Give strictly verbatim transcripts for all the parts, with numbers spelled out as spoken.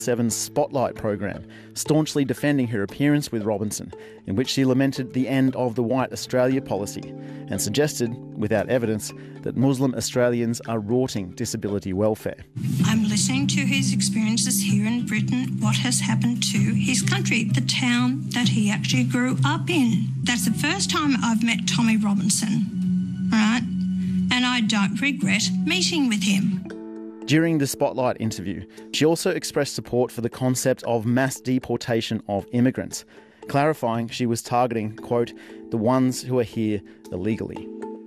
seven's Spotlight program, staunchly defending her appearance with Robinson, in which she lamented the end of the White Australia policy and suggested, without evidence, that Muslim Australians are rorting disability welfare. I'm listening to his experiences here in Britain, what has happened to his country, the town that he actually grew up in. That's the first time I've met Tommy Robinson, right? And I don't regret meeting with him. During the Spotlight interview, she also expressed support for the concept of mass deportation of immigrants, clarifying she was targeting, quote, the ones who are here illegally.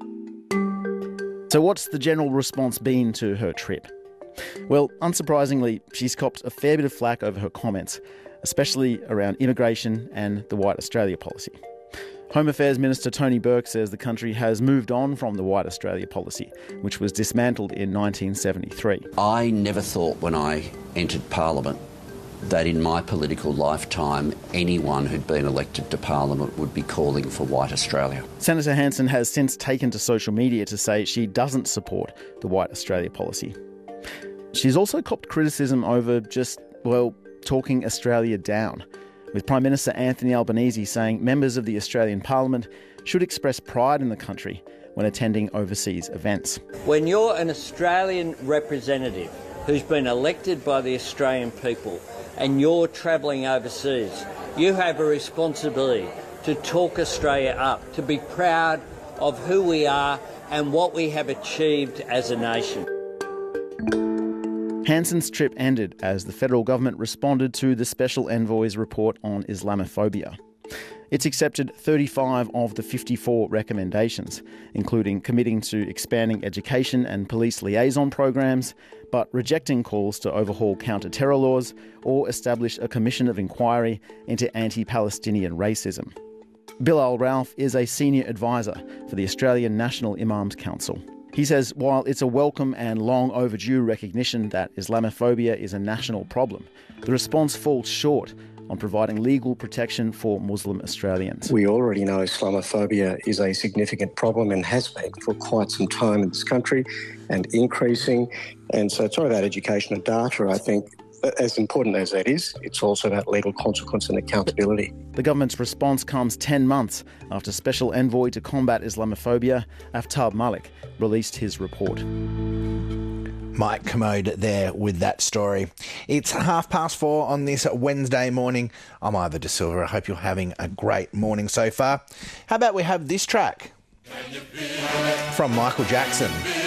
So what's the general response been to her trip? Well, unsurprisingly, she's copped a fair bit of flack over her comments, especially around immigration and the White Australia policy. Home Affairs Minister Tony Burke says the country has moved on from the White Australia policy, which was dismantled in nineteen seventy-three. I never thought when I entered Parliament that in my political lifetime anyone who'd been elected to Parliament would be calling for White Australia. Senator Hanson has since taken to social media to say she doesn't support the White Australia policy. She's also copped criticism over just, well, talking Australia down, with Prime Minister Anthony Albanese saying members of the Australian Parliament should express pride in the country when attending overseas events. When you're an Australian representative who's been elected by the Australian people and you're travelling overseas, you have a responsibility to talk Australia up, to be proud of who we are and what we have achieved as a nation. Hanson's trip ended as the federal government responded to the Special Envoy's report on Islamophobia. It's accepted thirty-five of the fifty-four recommendations, including committing to expanding education and police liaison programs, but rejecting calls to overhaul counter-terror laws or establish a commission of inquiry into anti-Palestinian racism. Bilal Ralph is a senior advisor for the Australian National Imams Council. He says while it's a welcome and long overdue recognition that Islamophobia is a national problem, the response falls short on providing legal protection for Muslim Australians. We already know Islamophobia is a significant problem and has been for quite some time in this country and increasing. And so it's not about education and data, I think. As important as that is, it's also about legal consequence and accountability. The government's response comes ten months after Special Envoy to combat Islamophobia, Aftab Malik, released his report. Mike Commode there with that story. It's half past four on this Wednesday morning. I'm Ivor De Silva. I hope you're having a great morning so far. How about we have this track from Michael Jackson?